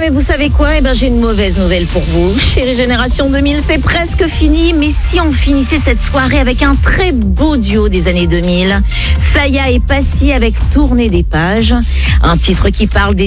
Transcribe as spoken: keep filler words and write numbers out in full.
mais vous savez quoi? Eh ben, j'ai une mauvaise nouvelle pour vous. Chérie Génération deux mille, c'est presque fini. Mais si on finissait cette soirée avec un très beau duo des années deux mille, Saya et Passy avec Tourner des pages, un titre qui parle des